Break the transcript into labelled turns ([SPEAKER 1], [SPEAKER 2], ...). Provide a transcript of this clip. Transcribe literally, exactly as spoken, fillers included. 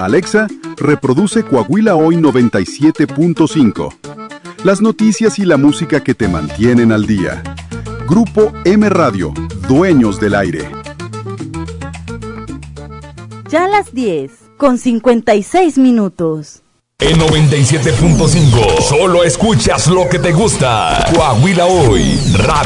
[SPEAKER 1] Alexa, reproduce Coahuila Hoy noventa y siete punto cinco. Las noticias y la música que te mantienen al día. Grupo M Radio, dueños del aire.
[SPEAKER 2] Ya a las diez, con cincuenta y seis minutos.
[SPEAKER 3] En noventa y siete punto cinco, solo escuchas lo que te gusta. Coahuila Hoy, Radio.